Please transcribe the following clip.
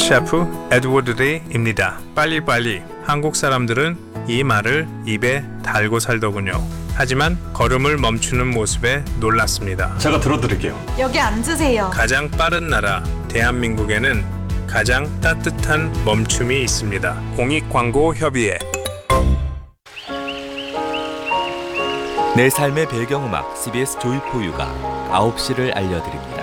셰프 에드워드 리입니다. 빨리빨리. 한국 사람들은 이 말을 입에 달고 살더군요. 하지만 걸음을 멈추는 모습에 놀랐습니다. 제가 들어드릴게요. 여기 앉으세요. 가장 빠른 나라 대한민국에는 가장 따뜻한 멈춤이 있습니다. 공익광고협의회. 내 삶의 배경음악 CBS 조이포유가 9시를 알려드립니다.